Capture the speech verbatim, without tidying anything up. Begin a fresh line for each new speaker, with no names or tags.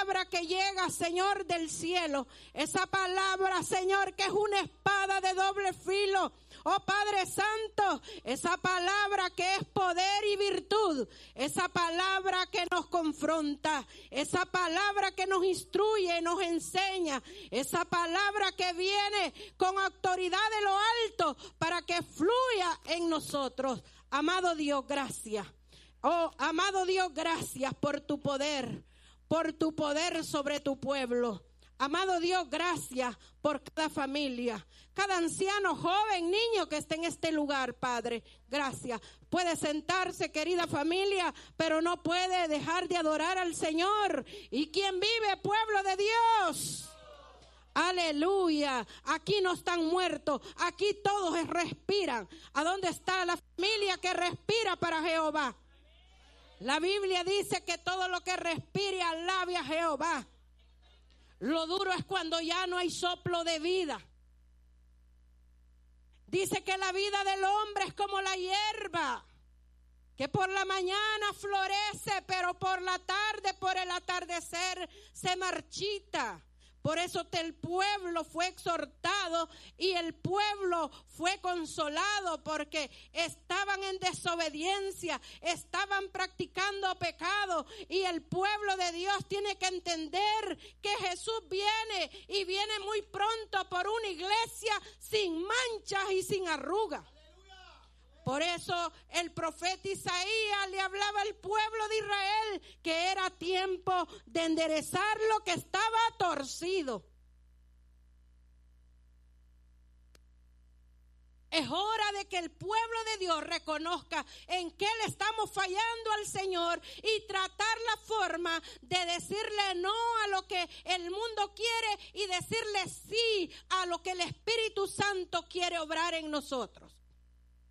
palabra que llega, Señor, del cielo. Esa palabra, Señor, que es una espada de doble filo. Oh Padre Santo, esa palabra que es poder y virtud, esa palabra que nos confronta, esa palabra que nos instruye, nos enseña, esa palabra que viene con autoridad de lo alto para que fluya en nosotros. Amado Dios, gracias. Oh, amado Dios, gracias por tu poder, por tu poder sobre tu pueblo. Amado Dios, gracias por cada familia, cada anciano, joven, niño que esté en este lugar, Padre. Gracias. Puede sentarse, querida familia, pero no puede dejar de adorar al Señor. ¿Y quién vive? Pueblo de Dios. Aleluya. Aquí no están muertos, aquí todos respiran. ¿A dónde está la familia que respira para Jehová? La Biblia dice que todo lo que respire alabe a Jehová. Lo duro es cuando ya no hay soplo de vida. Dice que la vida del hombre es como la hierba, que por la mañana florece, pero por la tarde, por el atardecer, se marchita. Por eso el pueblo fue exhortado y el pueblo fue consolado, porque estaban en desobediencia, estaban practicando pecado, y el pueblo de Dios tiene que entender que Jesús viene y viene muy pronto por una iglesia sin manchas y sin arrugas. Por eso el profeta Isaías le hablaba al pueblo de Israel que era tiempo de enderezar lo que estaba torcido. Es hora de que el pueblo de Dios reconozca en qué le estamos fallando al Señor y tratar la forma de decirle no a lo que el mundo quiere y decirle sí a lo que el Espíritu Santo quiere obrar en nosotros.